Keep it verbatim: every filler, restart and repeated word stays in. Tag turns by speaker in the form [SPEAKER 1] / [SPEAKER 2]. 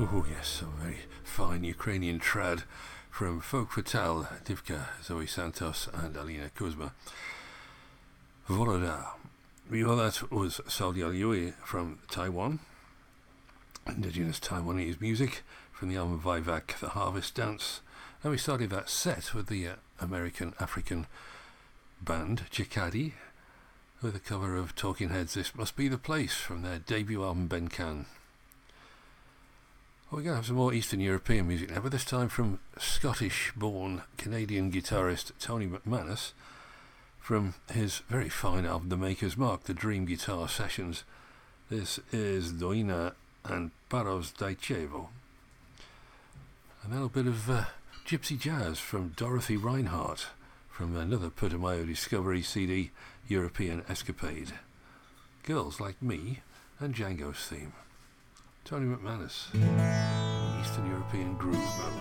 [SPEAKER 1] Oh yes, some very fine Ukrainian trad from Folk Fatale, Divka, Zoe Santos and Alina Kuzma. Voloda. Before that was Saudia Yui from Taiwan. Indigenous Taiwanese music from the album Vivek, The Harvest Dance. And we started that set with the uh, American African band Chikadi with a cover of Talking Heads' This Must Be the Place from their debut album Ben Can. Well, we're going to have some more Eastern European music now, but this time from Scottish-born Canadian guitarist Tony McManus from his very fine album The Maker's Mark, The Dream Guitar Sessions. This is Doina and Paros Daichevo. A little bit of uh, gypsy jazz from Dorothy Reinhardt from another Putumayo Discovery C D, European Escapade. Girls Like Me and Django's theme. Tony McManus, Eastern European groove mode.